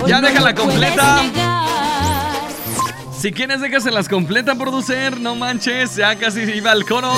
Ya déjala completa. Si quieres, déjaselas completa, producer. No manches, ya casi iba al coro.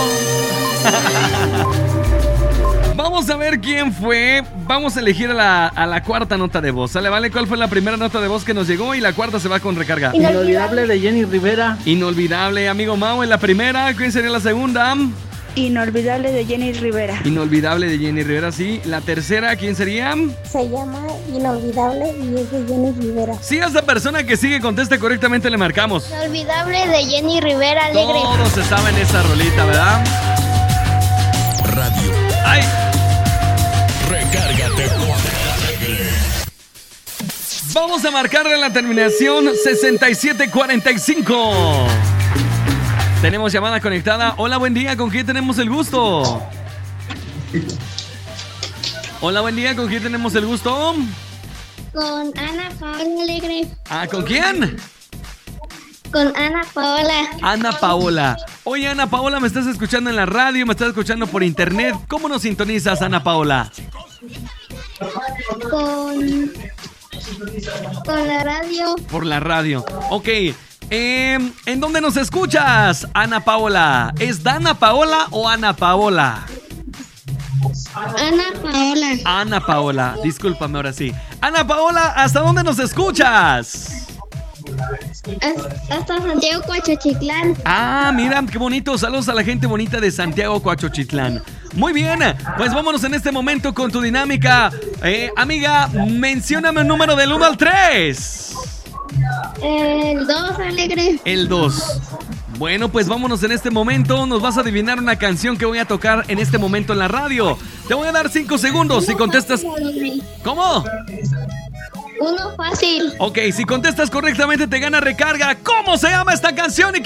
Vamos a ver quién fue. Vamos a elegir a la cuarta nota de voz. ¿Sale, vale? ¿Cuál fue la primera nota de voz que nos llegó? Y la cuarta se va con recarga. Inolvidable de Jenny Rivera. Inolvidable, amigo Mau, en la primera. ¿Quién sería la segunda? Inolvidable de Jenny Rivera. Inolvidable de Jenny Rivera, sí. La tercera, ¿quién sería? Se llama Inolvidable y es de Jenny Rivera. Sí, a esa persona que sigue conteste correctamente le marcamos. Inolvidable de Jenny Rivera, alegre. Todos se saben esa rolita, ¿verdad? Radio. ¡Ay! Recárgate con Alegre. Vamos a marcarle la terminación 6745. Tenemos llamada conectada. Hola, buen día. ¿Con quién tenemos el gusto? Hola, buen día. ¿Con quién tenemos el gusto? Con Ana Paola, alegre. Ah, ¿con quién? Con Ana Paola. Ana Paola. Oye, Ana Paola, ¿me estás escuchando en la radio? ¿Me estás escuchando por internet? ¿Cómo nos sintonizas, Ana Paola? Con la radio. Por la radio. Ok. ¿En dónde nos escuchas, Ana Paola? ¿Es Dana Paola o Ana Paola? Ana Paola. Ana Paola. Discúlpame ahora sí. Ana Paola, ¿hasta dónde nos escuchas? Hasta Santiago Coachochitlán. Ah, mira, qué bonito. Saludos a la gente bonita de Santiago Coachochitlán. Muy bien, pues vámonos en este momento con tu dinámica. Amiga, mencióname un número del 1 al 3. El 2, alegre. El 2. Bueno, pues vámonos en este momento. Nos vas a adivinar una canción que voy a tocar en este momento en la radio. Te voy a dar 5 segundos si contestas. ¿Cómo? Uno fácil. Ok, si contestas correctamente te gana recarga. ¿Cómo se llama esta canción?